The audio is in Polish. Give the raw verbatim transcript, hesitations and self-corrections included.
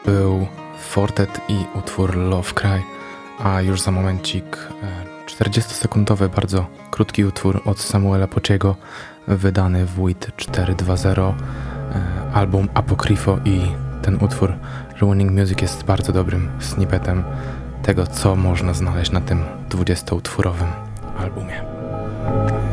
Był Fortet i utwór Love Cry, a już za momencik czterdziestosekundowy, bardzo krótki utwór od Samuela Pociego, wydany w W I T cztery dwa zero, album Apocrypho, i ten utwór Ruining Music jest bardzo dobrym snippetem tego, co można znaleźć na tym dwudziestoutwórowym albumie.